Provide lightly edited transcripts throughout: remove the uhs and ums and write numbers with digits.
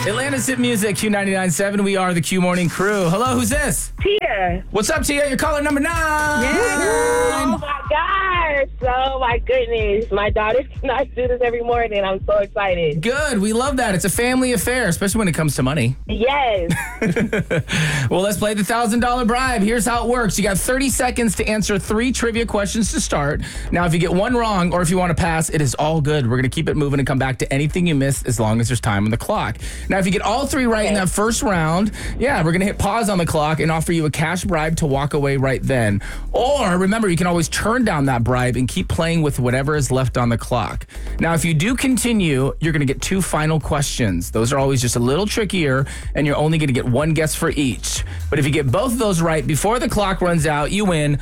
Atlanta's hit music, Q99.7. We are the Q Morning Crew. Hello, who's this? Tia. What's up, Tia? You're caller number 9. Oh my gosh. Oh my goodness. My daughter and I do this every morning. I'm so excited. Good. We love that. It's a family affair, especially when it comes to money. Yes. Well, let's play the $1,000 bribe. Here's how it works. You got 30 seconds to answer 3 trivia questions to start. Now, if you get one wrong or if you want to pass, it is all good. We're going to keep it moving and come back to anything you missed as long as there's time on the clock. Now, if you get all 3 right in that first round, we're going to hit pause on the clock and offer you a cash bribe to walk away right then. Or remember, you can always turn down that bribe and keep playing with whatever is left on the clock. Now, if you do continue, you're going to get 2 final questions. Those are always just a little trickier, and you're only going to get 1 guess for each. But if you get both of those right before the clock runs out, you win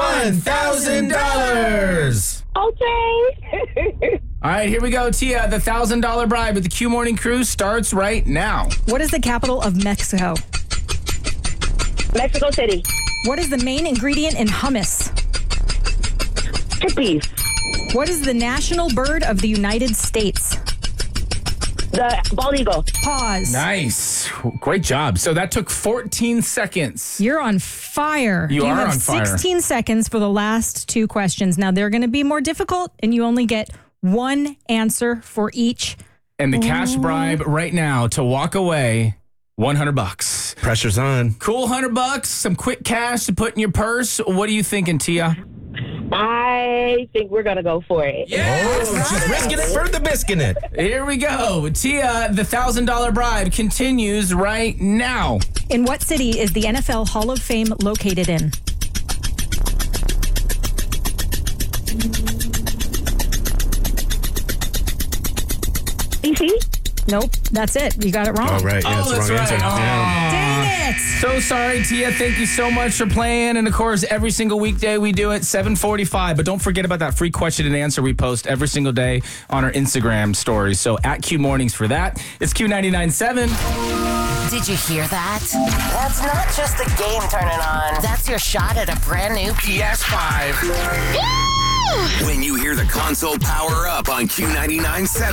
$1,000. Okay. All right, here we go, Tia. The $1,000 bribe with the Q Morning Crew starts right now. What is the capital of Mexico? Mexico City. What is the main ingredient in hummus? Chickpeas. What is the national bird of the United States? The bald eagle. Pause. Nice. Great job. So that took 14 seconds. You're on fire. You are have on fire. 16 seconds for the last 2 questions. Now, they're going to be more difficult, and you only get 1 answer for each. And the cash bribe right now to walk away, $100. Pressure's on. Cool, $100, some quick cash to put in your purse. What are you thinking, Tia? I think we're going to go for it. Yes! She's risking it for the biscuit it. Here we go. Tia, the $1,000 bribe continues right now. In what city is the NFL Hall of Fame located in? DC? Nope, that's it. You got it wrong. All right. Yeah, Oh, it's the that's wrong right. answer. Yeah. Dang it. So sorry, Tia. Thank you so much for playing. And of course, every single weekday we do it 7:45. But don't forget about that free question and answer we post every single day on our Instagram stories. So at Q Mornings for that. It's Q99.7. Did you hear that? That's not just the game turning on. That's your shot at a brand new PS5. When you hear the console power up on Q99.7.